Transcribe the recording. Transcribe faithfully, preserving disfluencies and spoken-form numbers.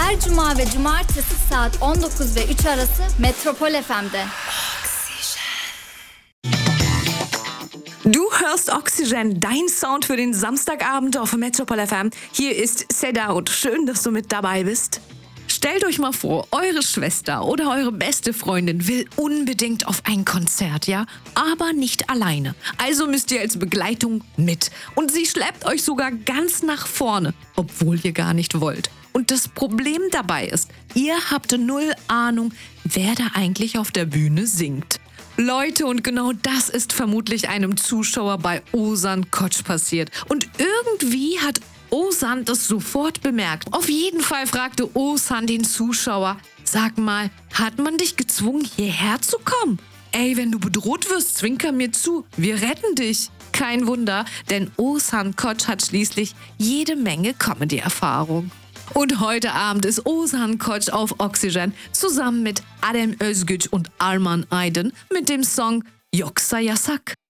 Her cuma ve cumartesi saat on dokuz ve üç arası Metropol F M'de. Du hörst Oxygen, dein Sound für den Samstagabend auf Metropol F M. Hier ist Seda und schön, dass du mit dabei bist. Stellt euch mal vor, eure Schwester oder eure beste Freundin will unbedingt auf ein Konzert, ja? Aber nicht alleine. Also müsst ihr als Begleitung mit. Und sie schleppt euch sogar ganz nach vorne, obwohl ihr gar nicht wollt. Und das Problem dabei ist, ihr habt null Ahnung, wer da eigentlich auf der Bühne singt. Leute, und genau das ist vermutlich einem Zuschauer bei Ozan Koç passiert. Und irgendwie hat Ozan das sofort bemerkt. Auf jeden Fall fragte Ozan den Zuschauer: Sag mal, hat man dich gezwungen, hierher zu kommen? Ey, wenn du bedroht wirst, zwinker mir zu. Wir retten dich. Kein Wunder, denn Ozan Koç hat schließlich jede Menge Comedy-Erfahrung. Und heute Abend ist Ozan Koç auf Oxygen zusammen mit Adem Özgüç und Arman Aydın mit dem Song Yoksa Yasak.